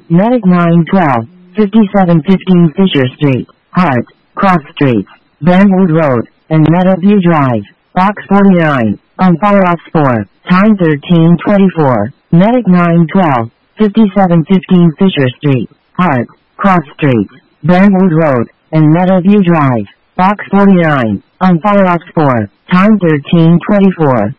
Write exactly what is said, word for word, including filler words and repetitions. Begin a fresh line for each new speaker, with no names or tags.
Medic nine twelve, fifty-seven fifteen Fisher Street, Hart, Cross Streets, Brentwood Road, and Meadowview Drive, Box forty-nine, on Fire Ops four, time thirteen twenty-four. Medic nine twelve, fifty-seven fifteen Fisher Street, Hart, Cross Streets, Brentwood Road, and Meadowview Drive, Box forty-nine, on Fire Ops four, time thirteen twenty-four.